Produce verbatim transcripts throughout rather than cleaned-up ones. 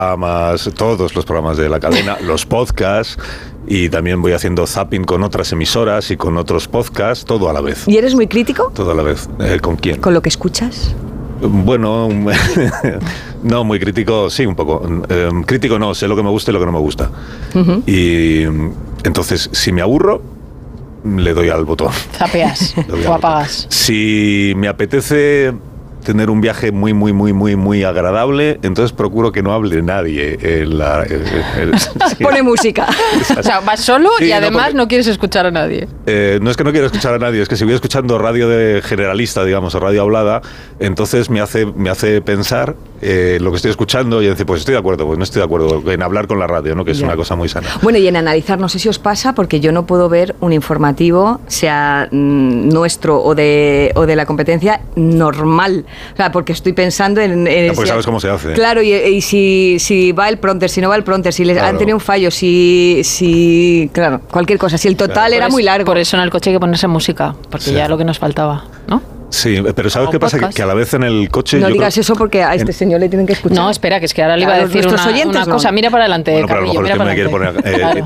programas, todos los programas de la cadena, los podcasts, y también voy haciendo zapping con otras emisoras y con otros podcasts, todo a la vez. ¿Y eres muy crítico? Todo a la vez. Eh, ¿Con quién? ¿Con lo que escuchas? Bueno, no, muy crítico, sí, un poco. Eh, crítico no, sé lo que me gusta y lo que no me gusta. Uh-huh. Y entonces, si me aburro, le doy al botón. Zapeas o apagas. Si me apetece tener un viaje muy, muy, muy, muy, muy agradable, entonces procuro que no hable nadie. En la, en, en, sí. Pone música. O sea, vas solo sí, y además no, porque, no quieres escuchar a nadie. Eh, no es que no quiera escuchar a nadie, es que si voy escuchando radio de generalista, digamos, o radio hablada, entonces me hace, me hace pensar eh, lo que estoy escuchando y decir, pues estoy de acuerdo, pues no estoy de acuerdo en hablar con la radio, ¿no? Que es yeah. una cosa muy sana. Bueno, y en analizar, no sé si os pasa, porque yo no puedo ver un informativo, sea mmm, nuestro o de, o de la competencia, normal. O sea, porque estoy pensando en... en ya, porque si, sabes cómo se hace. Claro, y, y si, si va el prompter, si no va el prompter, si les claro. han tenido un fallo, si... si claro, cualquier cosa. Si el total claro. era por muy largo. Por eso en el coche hay que ponerse música, porque sí. ya lo que nos faltaba, ¿no? Sí, pero ¿sabes o qué podcast. pasa? Que, que a la vez en el coche... No digas creo, eso porque a este en, señor le tienen que escuchar. No, espera, que es que ahora le iba a decir una, oyentes, una cosa. No. Mira para adelante, bueno, Carrillo, mira para adelante. Poner, eh, claro.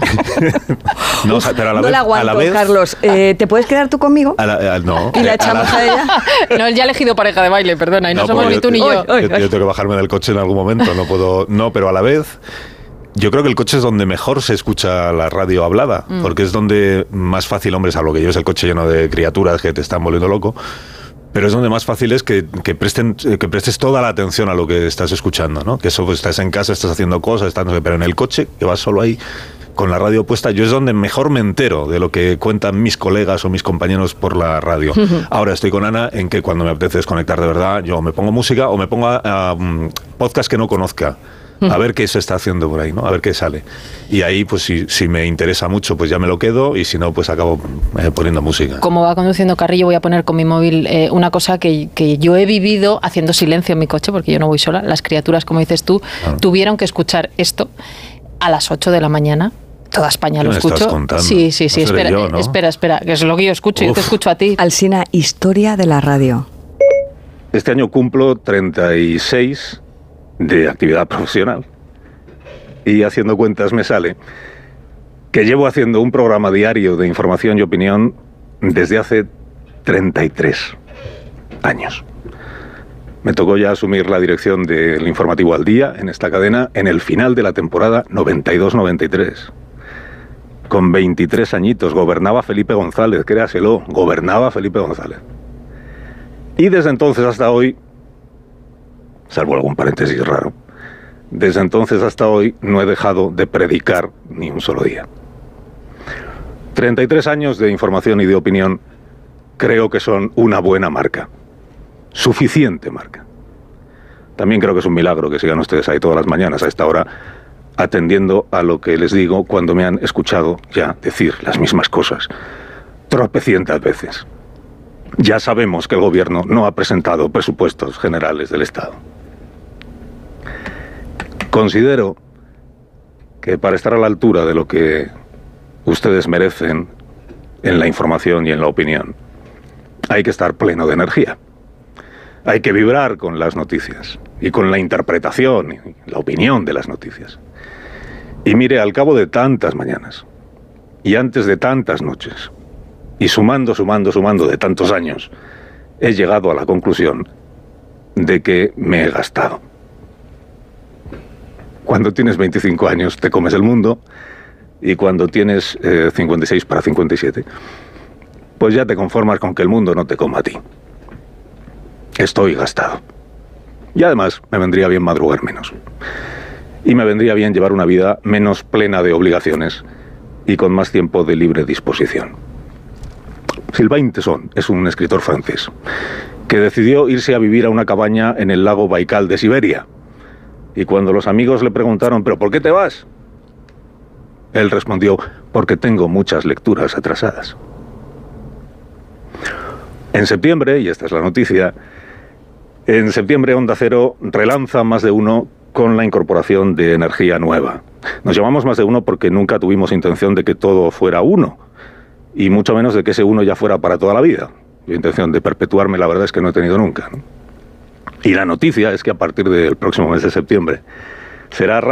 no, pero a la no vez, la aguanto, a la vez, Carlos. Eh, ¿Te puedes quedar tú conmigo? A la, a, no. ¿Y la echamos a, la, a ella? No, él ya ha elegido pareja de baile, perdona, y no, no somos ni tú ni yo. Yo, yo. yo tengo que bajarme del coche en algún momento, no puedo... No, pero a la vez... Yo creo que el coche es donde mejor se escucha la radio hablada, mm. porque es donde más fácil, hombre, salvo que lleves el coche lleno de criaturas que te están volviendo loco, pero es donde más fácil es que, que, presten, que prestes toda la atención a lo que estás escuchando, ¿no? Que eso, pues, estás en casa, estás haciendo cosas, estás, no sé, pero en el coche, que vas solo ahí, con la radio puesta, yo es donde mejor me entero de lo que cuentan mis colegas o mis compañeros por la radio. Uh-huh. Ahora estoy con Ana en que cuando me apetece desconectar de verdad, yo me pongo música o me pongo a, um, podcast que no conozca. A ver qué se está haciendo por ahí, ¿no? A ver qué sale. Y ahí, pues, si, si me interesa mucho, pues ya me lo quedo, y si no, pues acabo eh, poniendo música. Como va conduciendo Carrillo, voy a poner con mi móvil eh, una cosa que, que yo he vivido haciendo silencio en mi coche, porque yo no voy sola. Las criaturas, como dices tú, ah. tuvieron que escuchar esto a las ocho de la mañana. Toda España lo escucho. ¿Estás contando? Sí, sí, sí. No espera, yo, ¿no? espera, espera, que es lo que yo escucho. Uf. Yo te escucho a ti. Alsina, historia de la radio. Este año cumplo treinta y seis de actividad profesional. Y haciendo cuentas me sale que llevo haciendo un programa diario de información y opinión desde hace treinta y tres años. Me tocó ya asumir la dirección del informativo al día en esta cadena en el final de la temporada noventa y dos noventa y tres. Con veintitrés añitos gobernaba Felipe González, créaselo, gobernaba Felipe González. Y desde entonces hasta hoy, salvo algún paréntesis raro, desde entonces hasta hoy no he dejado de predicar ni un solo día. treinta y tres años de información y de opinión creo que son una buena marca. Suficiente marca. También creo que es un milagro que sigan ustedes ahí todas las mañanas a esta hora atendiendo a lo que les digo cuando me han escuchado ya decir las mismas cosas tropecientas veces. Ya sabemos que el gobierno no ha presentado presupuestos generales del Estado. Considero que para estar a la altura de lo que ustedes merecen en la información y en la opinión, hay que estar pleno de energía. Hay que vibrar con las noticias y con la interpretación y la opinión de las noticias. Y mire, al cabo de tantas mañanas y antes de tantas noches, y sumando, sumando, sumando de tantos años, he llegado a la conclusión de que me he gastado. Cuando tienes veinticinco años te comes el mundo, y cuando tienes eh, cincuenta y seis para cincuenta y siete, pues ya te conformas con que el mundo no te coma a ti. Estoy gastado. Y además me vendría bien madrugar menos. Y me vendría bien llevar una vida menos plena de obligaciones y con más tiempo de libre disposición. Sylvain Tesson es un escritor francés que decidió irse a vivir a una cabaña en el lago Baikal de Siberia. Y cuando los amigos le preguntaron, ¿pero por qué te vas?, él respondió, porque tengo muchas lecturas atrasadas. En septiembre, y esta es la noticia, en septiembre Onda Cero relanza Más de Uno con la incorporación de energía nueva. Nos llamamos Más de Uno porque nunca tuvimos intención de que todo fuera uno, y mucho menos de que ese uno ya fuera para toda la vida. Yo intención de perpetuarme, la verdad es que no he tenido nunca, ¿no? Y la noticia es que a partir del próximo mes de septiembre será